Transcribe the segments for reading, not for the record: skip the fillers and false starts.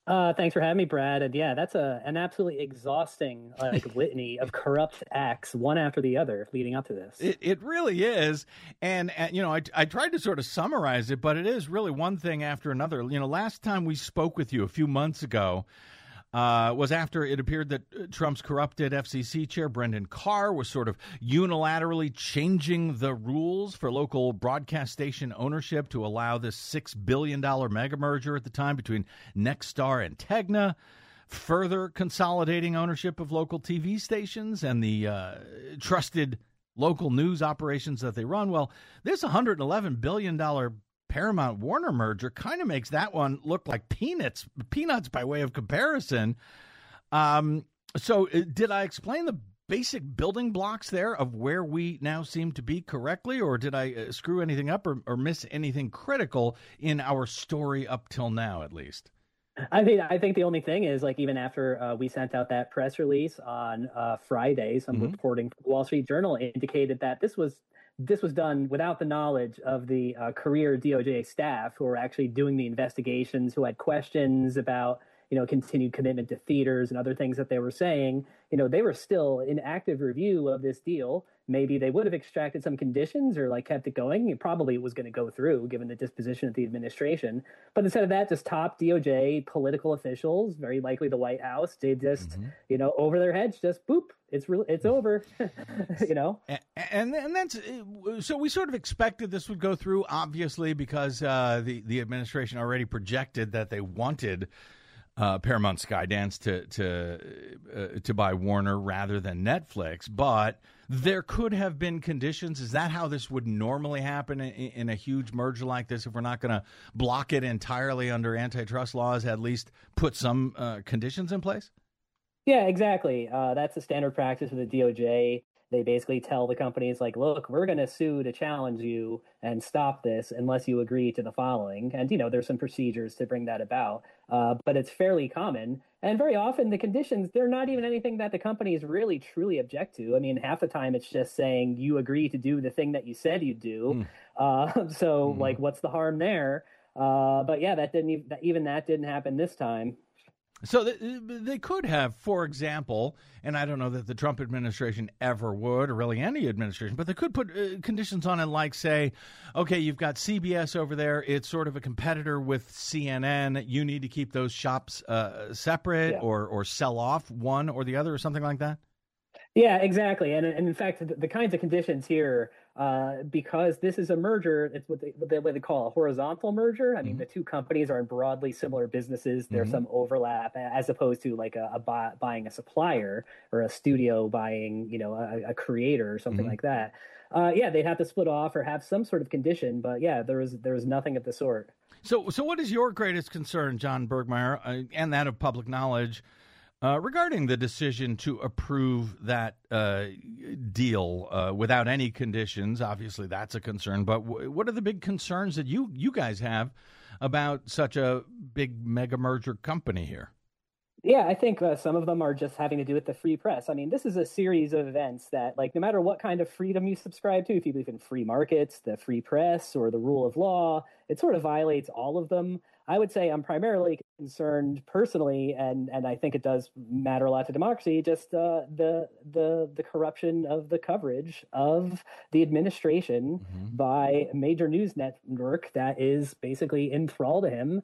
Thanks for having me, Brad. And yeah, that's an absolutely exhausting litany of corrupt acts, one after the other, leading up to this. It really is. And I tried to sort of summarize it, but it is really one thing after another. Last time we spoke with you a few months ago, was after it appeared that Trump's corrupted FCC chair, Brendan Carr, was sort of unilaterally changing the rules for local broadcast station ownership to allow this $6 billion mega merger at the time between Nexstar and Tegna, further consolidating ownership of local TV stations and the trusted local news operations that they run. Well, this $111 billion Paramount Warner merger kind of makes that one look like peanuts by way of comparison. So did I explain the basic building blocks there of where we now seem to be correctly, or did I screw anything up or miss anything critical in our story up till now, at least? I think the only thing is, even after we sent out that press release on Friday, some reporting from the Wall Street Journal indicated that this was done without the knowledge of the career DOJ staff who were actually doing the investigations, who had questions about, continued commitment to theaters and other things that they were saying. They were still in active review of this deal. Maybe they would have extracted some conditions or kept it going. Probably it was going to go through given the disposition of the administration. But instead of that, just top DOJ political officials, very likely the White House, they just, over their heads, just boop, it's over, And that's so we sort of expected this would go through, obviously, because the administration already projected that they wanted Paramount Skydance to buy Warner rather than Netflix, but there could have been conditions. Is that how this would normally happen in a huge merger like this? If we're not going to block it entirely under antitrust laws, at least put some conditions in place? Yeah, exactly. That's the standard practice of the DOJ. They basically tell the companies, look, we're going to sue to challenge you and stop this unless you agree to the following. And, there's some procedures to bring that about. But it's fairly common. And very often the conditions, they're not even anything that the companies really truly object to. I mean, half the time it's just saying you agree to do the thing that you said you'd do. What's the harm there? But yeah, that didn't happen this time. So they could have, for example, and I don't know that the Trump administration ever would, or really any administration, but they could put conditions on it say, okay, you've got CBS over there. It's sort of a competitor with CNN. You need to keep those shops separate or sell off one or the other or something like that. Yeah, exactly. And in fact, the kinds of conditions here, because this is a merger, it's what they call a horizontal merger. I mean, the two companies are in broadly similar businesses. There's some overlap as opposed to buying a supplier or a studio buying, a creator or something like that. They'd have to split off or have some sort of condition. But yeah, there was nothing of the sort. So what is your greatest concern, John Burgmeier, and that of public knowledge, regarding the decision to approve that deal without any conditions? Obviously, that's a concern. But what are the big concerns that you guys have about such a big mega merger company here? Yeah, I think some of them are just having to do with the free press. I mean, this is a series of events that, no matter what kind of freedom you subscribe to, if you believe in free markets, the free press, or the rule of law, it sort of violates all of them. I would say I'm primarily concerned personally, and I think it does matter a lot to democracy, just the corruption of the coverage of the administration by a major news network that is basically enthralled to him.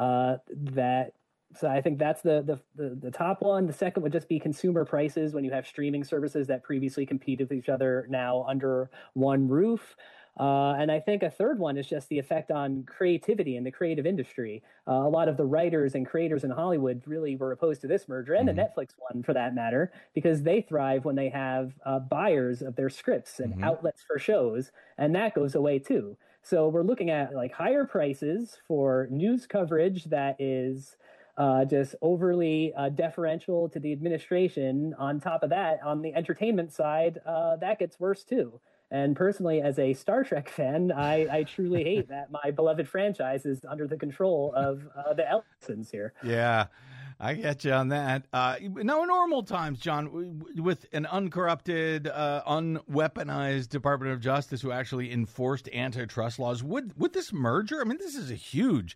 So I think that's the top one. The second would just be consumer prices when you have streaming services that previously competed with each other now under one roof. And I think a third one is just the effect on creativity in the creative industry. A lot of the writers and creators in Hollywood really were opposed to this merger, and the Netflix one for that matter, because they thrive when they have buyers of their scripts and outlets for shows, and that goes away too. So we're looking at higher prices for news coverage that is just overly deferential to the administration. On top of that, on the entertainment side, that gets worse too. And personally, as a Star Trek fan, I truly hate that my beloved franchise is under the control of the Ellisons here. Yeah, I get you on that. Now, in normal times, John, with an uncorrupted, unweaponized Department of Justice who actually enforced antitrust laws, would this merger? I mean, this is a huge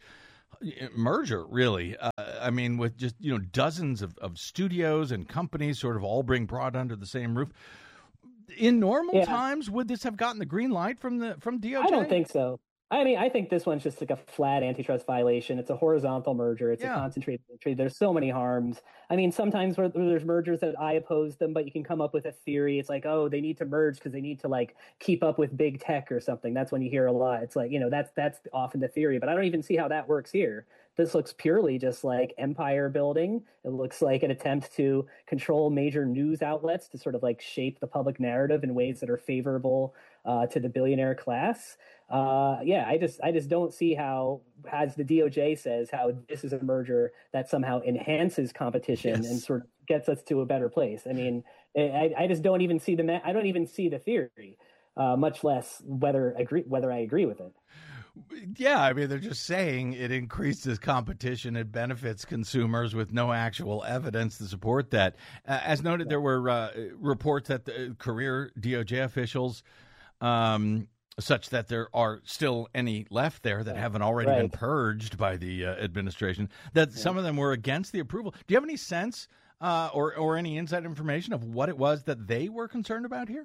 merger, really. I mean, with just, dozens of studios and companies sort of all being brought under the same roof. In normal times, would this have gotten the green light from DOJ? I don't think so. I mean, I think this one's just like a flat antitrust violation. It's a horizontal merger. It's a concentrated trade. There's so many harms. I mean, sometimes where there's mergers that I oppose them, but you can come up with a theory. It's like, oh, they need to merge because they need to like keep up with big tech or something. That's when you hear a lot. It's like, that's often the theory, but I don't even see how that works here. This looks purely just like empire building. It looks like an attempt to control major news outlets to sort of like shape the public narrative in ways that are favorable to the billionaire class. I just don't see how, as the DOJ says, how this is a merger that somehow enhances competition and sort of gets us to a better place. I mean, I just don't even see I don't even see the theory, much less whether I agree with it. Yeah, I mean, they're just saying it increases competition, it benefits consumers with no actual evidence to support that. As noted, there were reports that the career DOJ officials, such that there are still any left there that haven't already been purged by the administration, that some of them were against the approval. Do you have any sense or any inside information of what it was that they were concerned about here?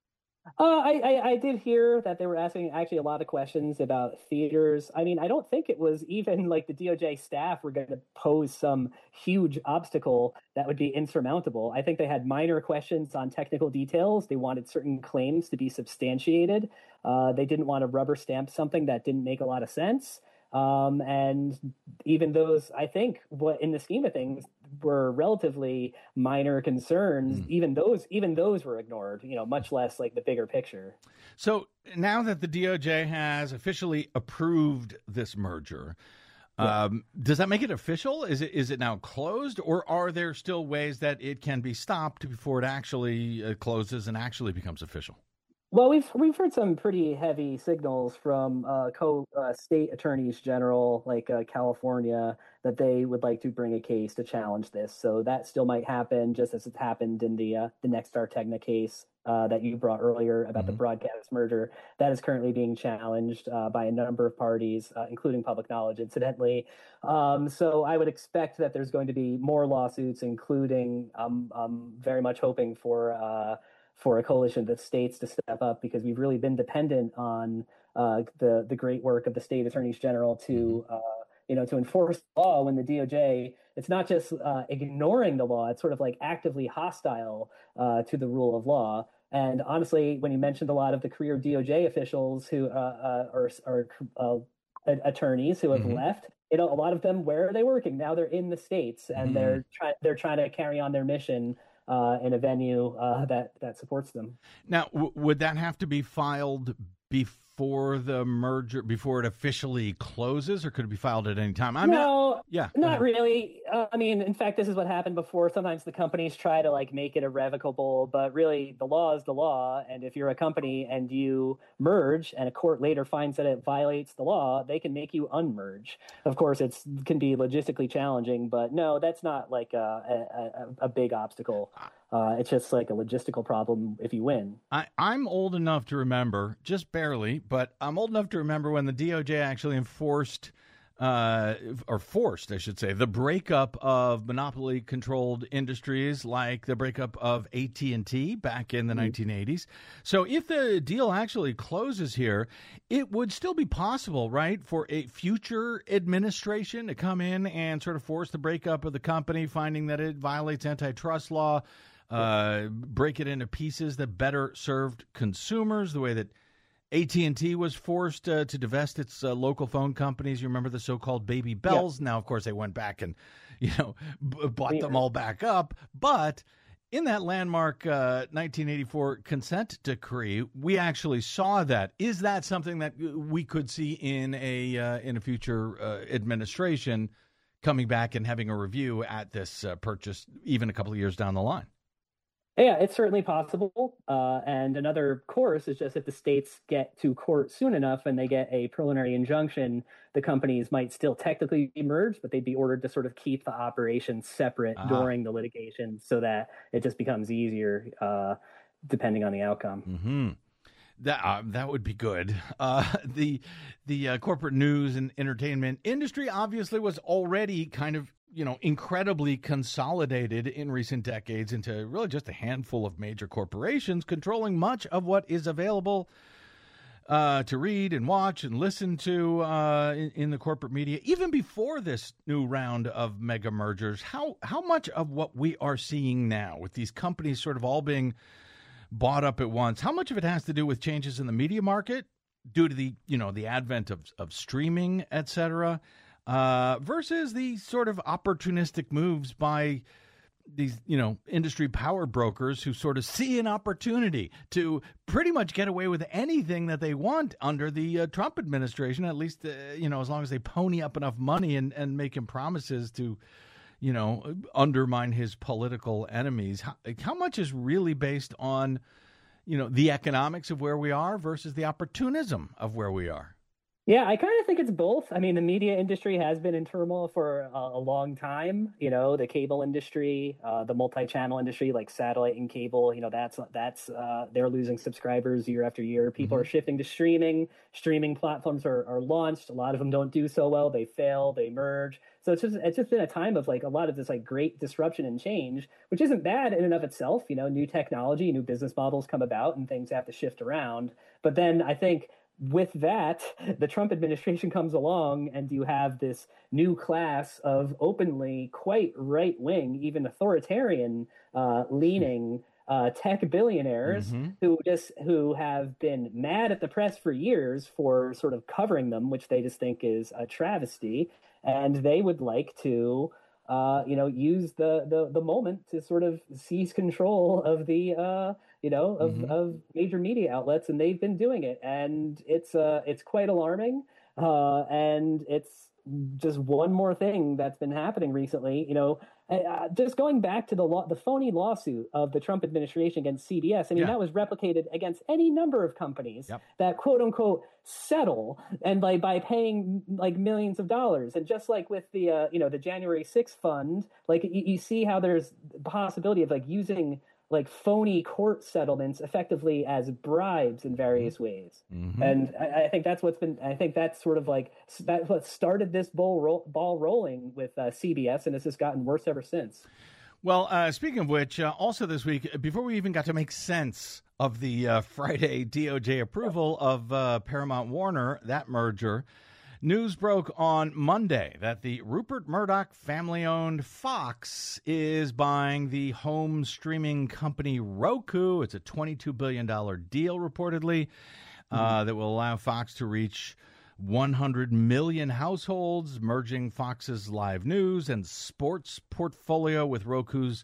I did hear that they were asking actually a lot of questions about theaters. I mean, I don't think it was even like the DOJ staff were going to pose some huge obstacle that would be insurmountable. I think they had minor questions on technical details. They wanted certain claims to be substantiated. They didn't want to rubber stamp something that didn't make a lot of sense. And even those, I think, what in the scheme of things were relatively minor concerns, even those were ignored, much less like the bigger picture. So now that the DOJ has officially approved this merger, does that make it official? Is it now closed, or are there still ways that it can be stopped before it actually closes and actually becomes official? Well, we've heard some pretty heavy signals from state attorneys general, like California, that they would like to bring a case to challenge this. So that still might happen, just as it's happened in the Nexstar Tegna case that you brought earlier about the broadcast merger. That is currently being challenged by a number of parties, including Public Knowledge, incidentally. So I would expect that there's going to be more lawsuits, including very much hoping for a coalition of the states to step up, because we've really been dependent on the great work of the state attorneys general to enforce the law when the DOJ, it's not just ignoring the law, it's sort of like actively hostile to the rule of law. And honestly, when you mentioned a lot of the career DOJ officials who are attorneys who have left, a lot of them, where are they working? Now they're in the states, and they're trying to carry on their mission in a venue that supports them. Now, would that have to be filed before the merger, before it officially closes, or could it be filed at any time? Not really. I mean, in fact, this is what happened before. Sometimes the companies try to like make it irrevocable, but really the law is the law. And if you're a company and you merge and a court later finds that it violates the law, they can make you unmerge. Of course, it can be logistically challenging, but no, that's not like a big obstacle. It's just like a logistical problem if you win. I'm old enough to remember, just barely, but I'm old enough to remember when the DOJ actually enforced, or forced, I should say, the breakup of monopoly-controlled industries, like the breakup of AT&T back in the 1980s. So if the deal actually closes here, it would still be possible, right, for a future administration to come in and sort of force the breakup of the company, finding that it violates antitrust law, break it into pieces that better served consumers, the way that AT&T was forced to divest its local phone companies. You remember the so-called baby bells? Now, of course, they went back and, bought them all back up. But in that landmark 1984 consent decree, we actually saw that. Is that something that we could see in a future administration, coming back and having a review at this purchase even a couple of years down the line? Yeah, it's certainly possible. And another course is just if the states get to court soon enough and they get a preliminary injunction, the companies might still technically be merged, but they'd be ordered to sort of keep the operations separate during the litigation so that it just becomes easier depending on the outcome. That would be good. The corporate news and entertainment industry obviously was already kind of, incredibly consolidated in recent decades into really just a handful of major corporations controlling much of what is available to read and watch and listen to in the corporate media. Even before this new round of mega mergers, how much of what we are seeing now with these companies sort of all being bought up at once, how much of it has to do with changes in the media market due to the advent of streaming, et cetera, versus the sort of opportunistic moves by these, industry power brokers who sort of see an opportunity to pretty much get away with anything that they want under the Trump administration, at least, as long as they pony up enough money and make him promises to, undermine his political enemies. How much is really based on, the economics of where we are versus the opportunism of where we are? Yeah, I kind of think it's both. I mean, the media industry has been in turmoil for a long time. The cable industry, the multi-channel industry, like satellite and cable. That's they're losing subscribers year after year. People are shifting to streaming. Streaming platforms are launched. A lot of them don't do so well. They fail. They merge. So it's just been a time of like a lot of this like great disruption and change, which isn't bad in and of itself. New technology, new business models come about, and things have to shift around. But then I think, with that, the Trump administration comes along, and you have this new class of openly quite right-wing, even authoritarian leaning tech billionaires who have been mad at the press for years for sort of covering them, which they just think is a travesty, and they would like to use the moment to sort of seize control of the of major media outlets, and they've been doing it, and it's quite alarming, and it's just one more thing that's been happening recently. Just going back to the phony lawsuit of the Trump administration against CBS. I mean, that was replicated against any number of companies that quote unquote settle, and by paying like millions of dollars. And just like with the the January 6th fund, like you see how there's the possibility of like using like phony court settlements effectively as bribes in various ways. And I think that's that's sort of like that's what started this ball rolling with CBS, and it's just gotten worse ever since. Well, speaking of which, also this week, before we even got to make sense of the Friday DOJ approval of Paramount Warner, that merger, news broke on Monday that the Rupert Murdoch family-owned Fox is buying the home streaming company Roku. It's a $22 billion deal, reportedly, that will allow Fox to reach 100 million households, merging Fox's live news and sports portfolio with Roku's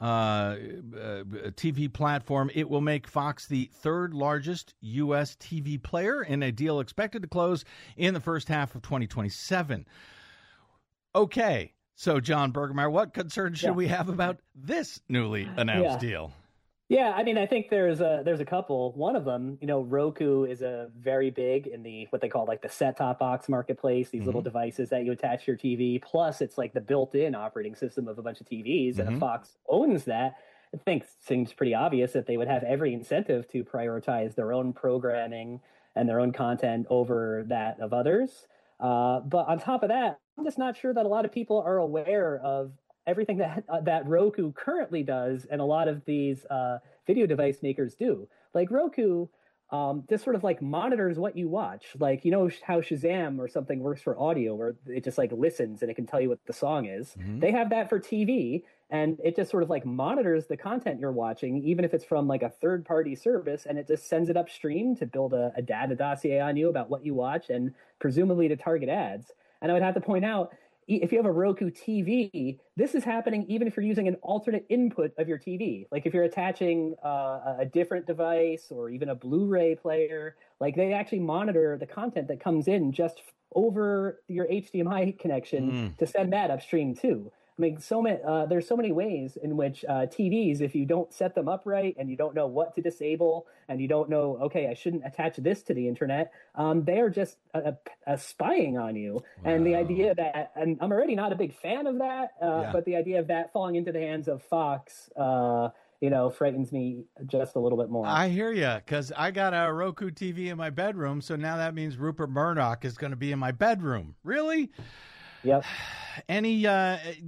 TV platform. It will make Fox the third largest U.S. TV player in a deal expected to close in the first half of 2027. Okay, so John Bergermeyer, what concerns should we have about this newly announced deal? Yeah, I mean, I think there's a couple. One of them, Roku is a very big in the what they call like the set-top box marketplace, these little devices that you attach to your TV. Plus, it's like the built-in operating system of a bunch of TVs, and if Fox owns that, I think it seems pretty obvious that they would have every incentive to prioritize their own programming and their own content over that of others. But on top of that, I'm just not sure that a lot of people are aware of everything that Roku currently does, and a lot of these video device makers do. Like Roku just sort of like monitors what you watch. Like, how Shazam or something works for audio, where it just like listens and it can tell you what the song is. They have that for TV, and it just sort of like monitors the content you're watching, even if it's from like a third-party service, and it just sends it upstream to build a data dossier on you about what you watch, and presumably to target ads. And I would have to point out, if you have a Roku TV, this is happening even if you're using an alternate input of your TV. Like if you're attaching a different device or even a Blu-ray player, like they actually monitor the content that comes in just over your HDMI connection to send that upstream too. I mean, there's so many ways in which TVs, if you don't set them up right and you don't know what to disable and you don't know, okay, I shouldn't attach this to the internet, they are just spying on you. Wow. And the idea that, and I'm already not a big fan of that, but the idea of that falling into the hands of Fox frightens me just a little bit more. I hear you, because I got a Roku TV in my bedroom, so now that means Rupert Murdoch is going to be in my bedroom. Really? Yep. Any